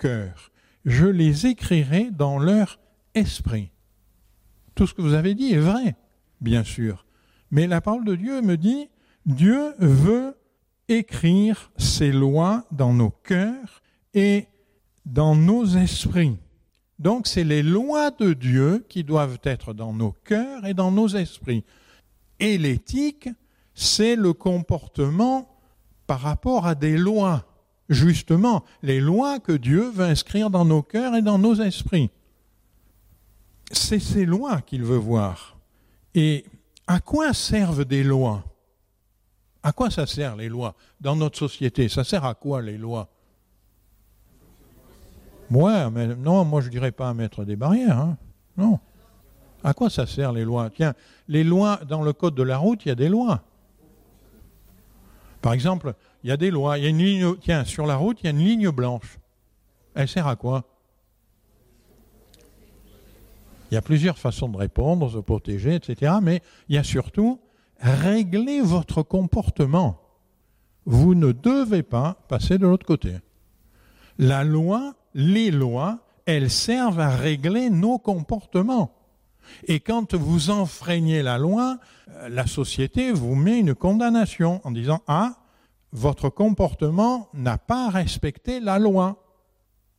cœur. Je les écrirai dans leur esprit. Tout ce que vous avez dit est vrai, bien sûr. Mais la parole de Dieu me dit, Dieu veut écrire ses lois dans nos cœurs et dans nos esprits. Donc, c'est les lois de Dieu qui doivent être dans nos cœurs et dans nos esprits. Et l'éthique, c'est le comportement par rapport à des lois. Justement, les lois que Dieu veut inscrire dans nos cœurs et dans nos esprits. C'est ces lois qu'il veut voir. Et à quoi servent des lois ? À quoi ça sert les lois dans notre société ? Ça sert à quoi les lois ? Ouais, mais non, moi je dirais pas à mettre des barrières. Hein. Non. À quoi ça sert les lois ? Tiens, les lois, dans le code de la route, il y a des lois. Par exemple, il y a des lois. Il y a une ligne, tiens, sur la route, il y a une ligne blanche. Elle sert à quoi ? Il y a plusieurs façons de répondre, se protéger, etc. Mais il y a surtout régler votre comportement. Vous ne devez pas passer de l'autre côté. La loi, les lois, elles servent à régler nos comportements. Et quand vous enfreignez la loi, la société vous met une condamnation en disant « Ah, votre comportement n'a pas respecté la loi. » D'accord ?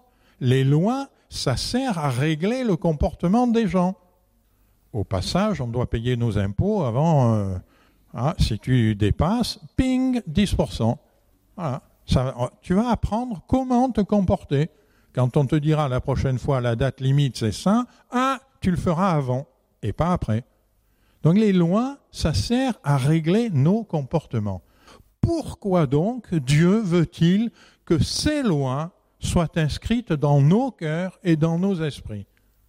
Les lois, ça sert à régler le comportement des gens. Au passage, on doit payer nos impôts avant, si tu dépasses, ping, 10%. Voilà. Tu vas apprendre comment te comporter. Quand on te dira la prochaine fois, la date limite, c'est ça, tu le feras avant et pas après. Donc les lois, ça sert à régler nos comportements. Pourquoi donc Dieu veut-il que ces lois soient inscrites dans nos cœurs et dans nos esprits ?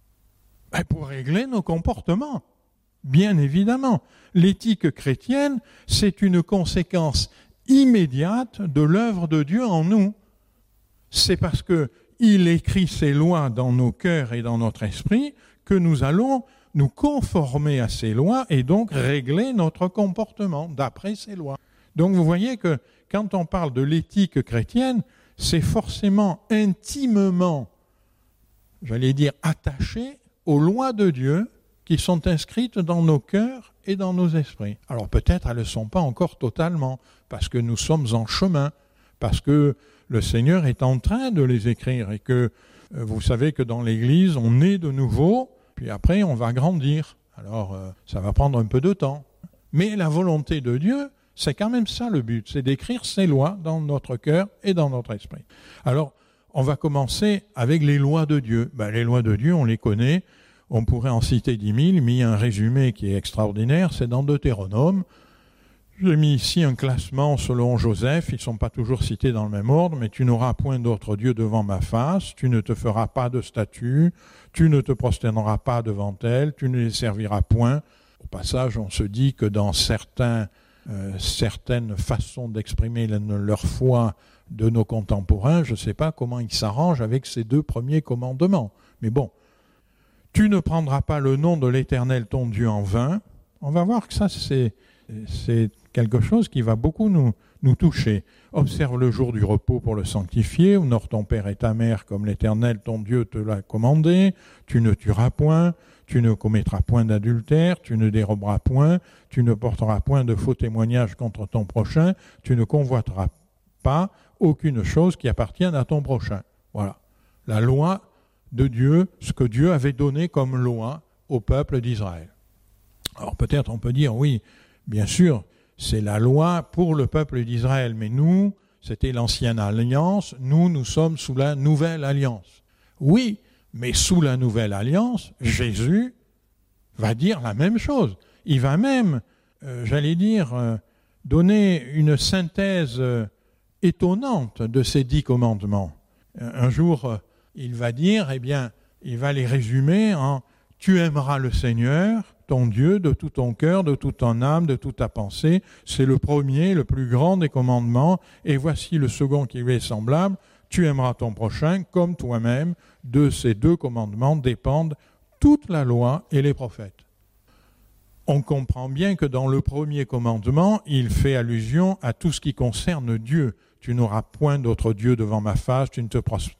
Pour régler nos comportements, bien évidemment. L'éthique chrétienne, c'est une conséquence immédiate de l'œuvre de Dieu en nous. C'est parce qu'il écrit ses lois dans nos cœurs et dans notre esprit que nous allons nous conformer à ces lois et donc régler notre comportement d'après ces lois. Donc vous voyez que quand on parle de l'éthique chrétienne, c'est forcément intimement, j'allais dire, attaché aux lois de Dieu qui sont inscrites dans nos cœurs et dans nos esprits. Alors peut-être elles ne le sont pas encore totalement, parce que nous sommes en chemin, parce que le Seigneur est en train de les écrire et que vous savez que dans l'Église, on naît de nouveau, puis après on va grandir. Alors ça va prendre un peu de temps. Mais la volonté de Dieu, c'est quand même ça le but, c'est d'écrire ses lois dans notre cœur et dans notre esprit. Alors, on va commencer avec les lois de Dieu. Les lois de Dieu, on les connaît, on pourrait en citer 10 000, mais il y a un résumé qui est extraordinaire, c'est dans Deutéronome. J'ai mis ici un classement selon Joseph, ils ne sont pas toujours cités dans le même ordre, mais tu n'auras point d'autre Dieu devant ma face, tu ne te feras pas de statue, tu ne te prosterneras pas devant elle, tu ne les serviras point. Au passage, on se dit que dans certaines façons d'exprimer leur foi de nos contemporains, je ne sais pas comment ils s'arrangent avec ces 2 premiers commandements. Mais bon, tu ne prendras pas le nom de l'Éternel ton Dieu en vain. On va voir que ça, c'est quelque chose qui va beaucoup nous toucher. Observe le jour du repos pour le sanctifier, honore ton père et ta mère comme l'Éternel ton Dieu te l'a commandé, tu ne tueras point, tu ne commettras point d'adultère, tu ne déroberas point, tu ne porteras point de faux témoignages contre ton prochain, tu ne convoiteras pas aucune chose qui appartienne à ton prochain. Voilà. La loi de Dieu, ce que Dieu avait donné comme loi au peuple d'Israël. Alors peut-être on peut dire, oui, bien sûr, c'est la loi pour le peuple d'Israël, mais nous, c'était l'ancienne alliance, nous sommes sous la nouvelle alliance. Oui, mais sous la nouvelle alliance, Jésus va dire la même chose. Il va même, donner une synthèse étonnante de ces 10 commandements. Un jour, il va dire, il va les résumer en « Tu aimeras le Seigneur, ton Dieu, de tout ton cœur, de toute ton âme, de toute ta pensée. » C'est le premier, le plus grand des commandements. Et voici le second qui lui est semblable. « Tu aimeras ton prochain comme toi-même. » De ces 2 commandements dépendent toute la loi et les prophètes. On comprend bien que dans le premier commandement, il fait allusion à tout ce qui concerne Dieu. Tu n'auras point d'autre Dieu devant ma face, tu ne te